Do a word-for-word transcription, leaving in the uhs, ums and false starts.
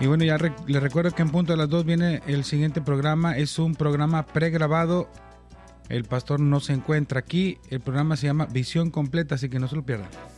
Y bueno, ya re- les recuerdo que en punto de las dos viene el siguiente programa. Es un programa pregrabado. El pastor no se encuentra aquí. El programa se llama Visión Completa, así que no se lo pierdan.